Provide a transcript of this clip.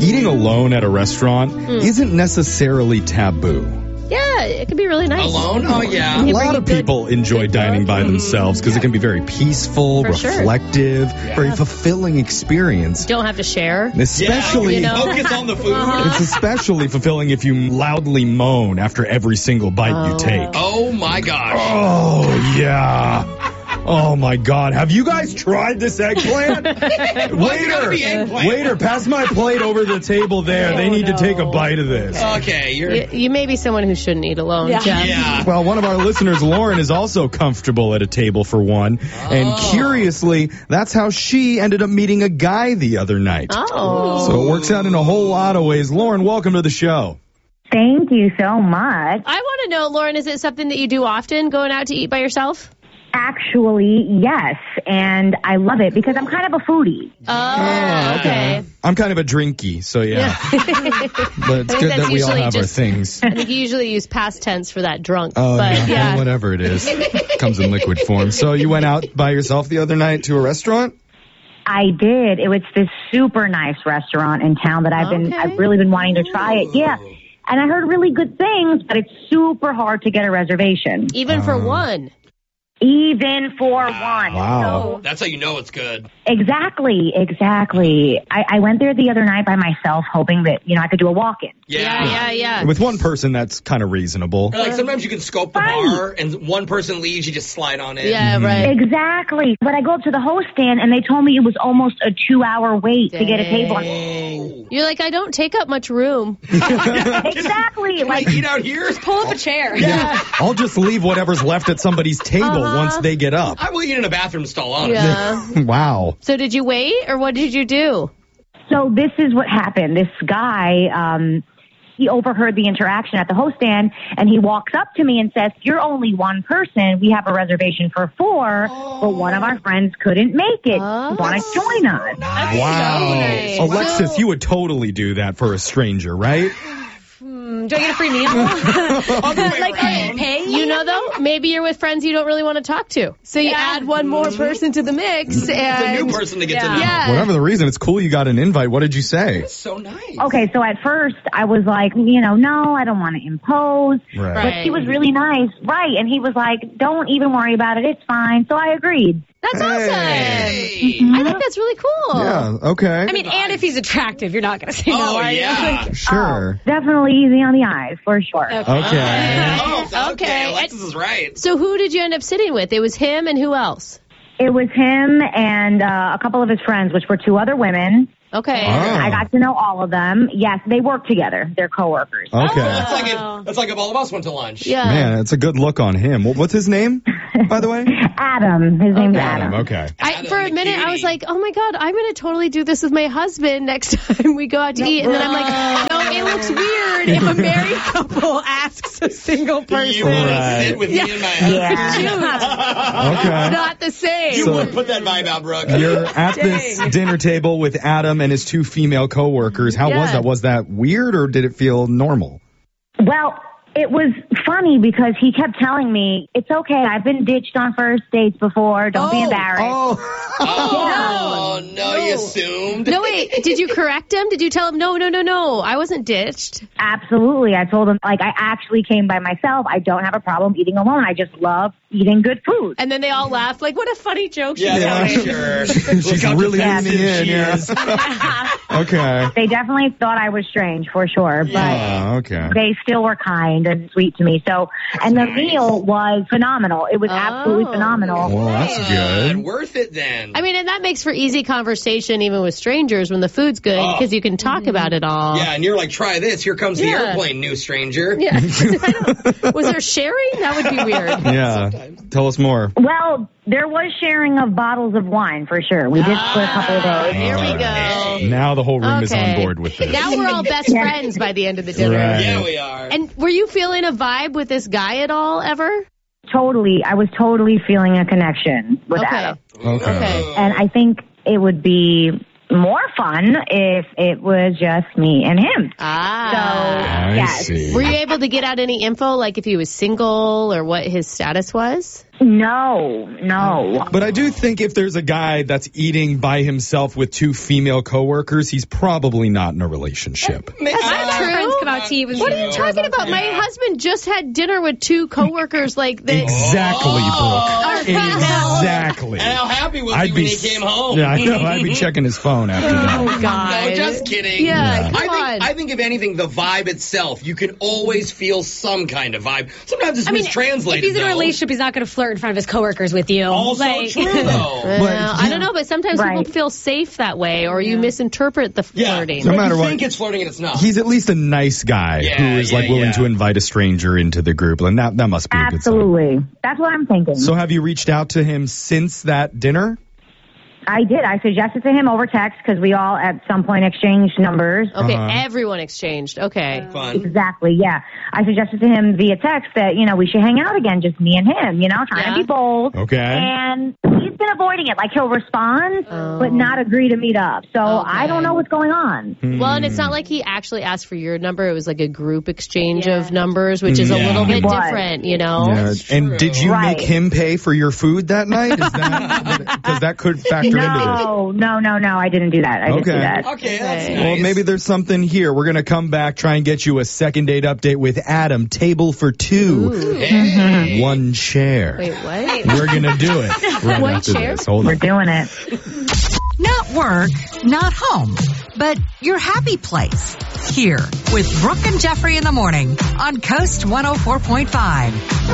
eating alone at a restaurant isn't necessarily taboo. Yeah, it can be really nice. Alone? Oh, yeah. A lot of people enjoy dining by themselves because it can be very peaceful, reflective, very fulfilling experience. Don't have to share. Especially, focus on the food. It's especially fulfilling if you loudly moan after every single bite you take. Oh, my gosh. Oh, yeah. Oh, my God. Have you guys tried this eggplant? Waiter, pass my plate over the table there. They need to take a bite of this. Okay. You may be someone who shouldn't eat alone, Jeff. Yeah. Well, one of our listeners, Lauren, is also comfortable at a table for one. And curiously, that's how she ended up meeting a guy the other night. Oh. So it works out in a whole lot of ways. Lauren, welcome to the show. Thank you so much. I want to know, Lauren, is it something that you do often, going out to eat by yourself? Actually, yes, and I love it because I'm kind of a foodie. Oh, okay. I'm kind of a drinky, so yeah. But it's good that we all have our things. I think you usually use past tense for that drunk. Oh, but yeah. Well, whatever it is. Comes in liquid form. So you went out by yourself the other night to a restaurant? I did. It was this super nice restaurant in town that I've really been wanting to try it. Yeah. And I heard really good things, but it's super hard to get a reservation. Even for one. Even for one. Wow. So, That's how you know it's good. Exactly. I went there the other night by myself, hoping that, I could do a walk-in. Yeah. With one person, that's kind of reasonable. Or like sometimes you can scope the bar and one person leaves, you just slide on in. Yeah, right. Exactly. But I go up to the host stand and they told me it was almost a 2-hour wait to get a table. You're like, I don't take up much room. Exactly. Like, eat out here? Just pull up a chair. Yeah. I'll just leave whatever's left at somebody's table once they get up. I will eat in a bathroom stall, honestly. Yeah. Wow. So did you wait, or what did you do? So this is what happened. This guy, he overheard the interaction at the host stand, and he walks up to me and says, "You're only one person. We have a reservation for 4, but one of our friends couldn't make it. Want to join us?" Wow. So nice. Alexis, you would totally do that for a stranger, right? Do I get a free meal? Like, pay? You know, though, maybe you're with friends you don't really want to talk to. So you add one more person to the mix. It's a new person to get to know. Yeah. Whatever the reason, it's cool you got an invite. What did you say? It's so nice. Okay, so at first I was like, no, I don't want to impose. Right. But he was really nice. Right. And he was like, don't even worry about it. It's fine. So I agreed. That's awesome. Hey. I think that's really cool. Yeah, okay. I mean, and if he's attractive, you're not going to say no, Oh, are you? yeah. Sure. Definitely easy on the eyes, for sure. Okay. Oh, okay. Okay. Alexis is right. So who did you end up sitting with? It was him and who else? It was him and a couple of his friends, which were 2 other women. Okay. Oh. I got to know all of them. Yes, they work together. They're coworkers. Okay. That's like if all of us went to lunch. Yeah. Man, it's a good look on him. What's his name, by the way? Adam. His name's Adam. Okay. For a minute, I was like, oh my God, I'm going to totally do this with my husband next time we go out to eat. And then I'm like, no, it looks weird if a married couple asks a single person. You want to sit with me and my husband? Okay. Not the same. You would put that vibe out, Brooke. You're at this dinner table with Adam and his 2 female coworkers. How was that? Was that weird or did it feel normal? Well, it was funny because he kept telling me, it's okay, I've been ditched on first dates before, don't be embarrassed. Oh, no, you assumed. No, wait, did you correct him? Did you tell him, no, I wasn't ditched? Absolutely. I told him, I actually came by myself. I don't have a problem eating alone. I just love eating good food. And then they all laughed, like, what a funny joke she's Yeah, telling. sure. She's really leaning in. Yeah. Okay. They definitely thought I was strange, for sure, but Okay. they still were kind and sweet to me. So, and the meal was phenomenal. It was absolutely phenomenal. Well, that's good. Worth it then. I mean, and that makes for easy conversation even with strangers when the food's good because you can talk about it all. Yeah, and you're like, try this. Here comes the airplane, new stranger. Yeah. Was there sharing? That would be weird. Yeah. Tell us more. Well, there was sharing of bottles of wine, for sure. We did split a couple of those. Here we go. Now the whole room is on board with this. Now we're all best friends by the end of the dinner. Right. Yeah, we are. And were you feeling a vibe with this guy at all ever? Totally. I was totally feeling a connection with Adam. Okay. Okay. And I think it would be more fun if it was just me and him. Ah. So, yes. see. Were you able to get out any info, like if he was single or what his status was? No. But I do think if there's a guy that's eating by himself with 2 female coworkers, he's probably not in a relationship. That's not true. Friends come out to you. What are you talking about? My husband just had dinner with 2 coworkers. Like they. Exactly, Brooke. Exactly. And how happy was he when he came home? Yeah, I know. I'd be checking his phone after that. Oh God! No, just kidding. Yeah, come on. I think if anything, the vibe itself, you can always feel some kind of vibe. Sometimes it's mistranslated. If he's in a though. relationship, he's not going to flirt in front of his coworkers with you. Also true, though. I don't know, but sometimes Right. people feel safe that way, or you misinterpret the flirting. No matter you what. think it's flirting and it's not. He's at least a nice guy who is willing to invite a stranger into the group, and that must be a good sign. Absolutely. That's what I'm thinking. So have you reached out to him since that dinner? I did. I suggested to him over text because we all at some point exchanged numbers. Okay, everyone exchanged. Okay. Fun. Exactly, yeah. I suggested to him via text that, we should hang out again, just me and him, trying to be bold. Okay. And he's been avoiding it. Like, he'll respond, but not agree to meet up. So I don't know what's going on. Well, and it's not like he actually asked for your number. It was like a group exchange of numbers, which is a little bit It was. different, Yeah. And did you Right. make him pay for your food that night? Because that could factor into this. No, I didn't do that. I didn't do that. Okay, that's nice. Well, maybe there's something here. We're going to come back, try and get you a second date update with Adam. Table for 2. Hey. 1 chair. Wait, what? We're going to do it right One after chair? this. Hold We're on. doing it. Not work, not home, but your happy place. Here with Brooke and Jeffrey in the morning on Coast 104.5.